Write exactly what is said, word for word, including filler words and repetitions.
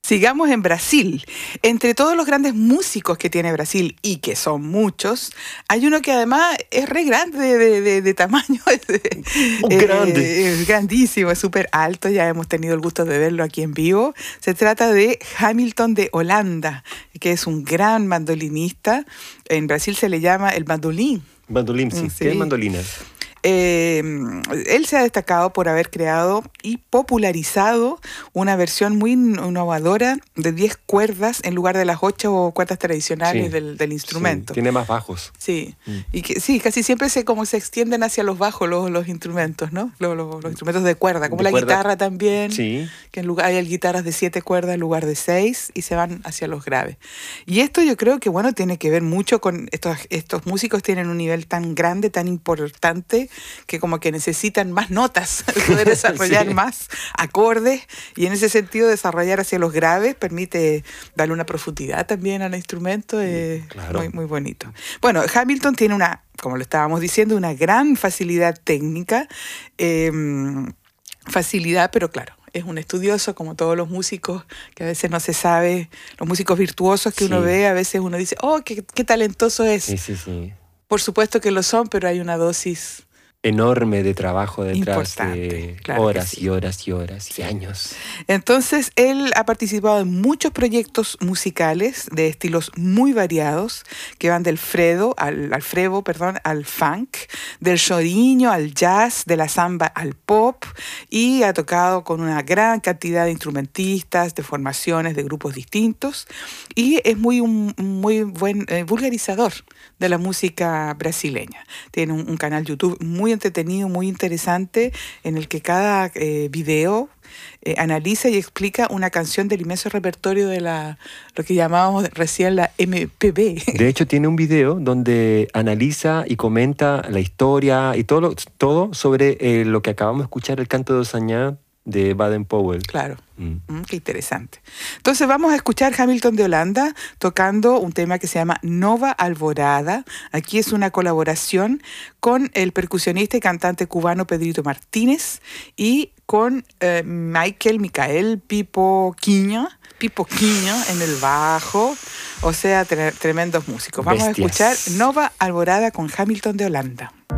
Sigamos en Brasil. Entre todos los grandes músicos que tiene Brasil, y que son muchos, hay uno que además es re grande de, de, de, de tamaño. Oh, eh, grande. Es grandísimo, es súper alto, ya hemos tenido el gusto de verlo aquí en vivo. Se trata de Hamilton de Holanda, que es un gran mandolinista. En Brasil se le llama el mandolín. Mandolín, sí. Sí. ¿Qué es mandolina? Eh, él se ha destacado por haber creado y popularizado una versión muy innovadora de diez cuerdas en lugar de las ocho cuerdas tradicionales Sí, del, del instrumento. Sí, tiene más bajos. Sí, Mm. y que, sí, casi siempre se como se extienden hacia los bajos los, los instrumentos, ¿no? Los, los- los instrumentos de cuerda, como De la cuerda. guitarra también, Sí. que en lugar, hay guitarras de siete cuerdas en lugar de seis y se van hacia los graves. Y esto yo creo que, bueno, tiene que ver mucho con estos, estos músicos tienen un nivel tan grande, tan importante, que como que necesitan más notas, poder desarrollar Sí. más acordes, y en ese sentido desarrollar hacia los graves permite darle una profundidad también al instrumento, es Claro. muy, muy bonito. Bueno, Hamilton tiene una, como lo estábamos diciendo, una gran facilidad técnica, eh, facilidad, pero claro, es un estudioso, como todos los músicos, que a veces no se sabe, los músicos virtuosos que uno Sí. ve, a veces uno dice, oh, qué, qué talentoso es. Sí, sí, sí. Por supuesto que lo son, pero hay una dosis Enorme de trabajo detrás importante, de claro que horas sí. y horas y horas y años. Entonces, él ha participado en muchos proyectos musicales de estilos muy variados, que van del fredo al, al frevo, perdón, al funk, del chorinho al jazz, de la samba al pop, y ha tocado con una gran cantidad de instrumentistas, de formaciones, de grupos distintos, y es muy un muy buen eh, vulgarizador de la música brasileña. Tiene un, un canal YouTube muy entretenido, muy interesante, en el que cada eh, video eh, analiza y explica una canción del inmenso repertorio de la lo que llamábamos recién la M P B. De hecho, tiene un video donde analiza y comenta la historia y todo, lo- todo sobre eh, lo que acabamos de escuchar, el canto de Osañá de Baden-Powell. Claro. Mm. Mm, qué interesante. Entonces vamos a escuchar Hamilton de Holanda tocando un tema que se llama Nova Alvorada. Aquí es una colaboración con el percusionista y cantante cubano Pedrito Martínez y con eh, Michael, Micael Pipo Quiño, Pipo Quiño en el bajo. O sea, tre- tremendos músicos. Vamos Bestias. a escuchar Nova Alvorada con Hamilton de Holanda.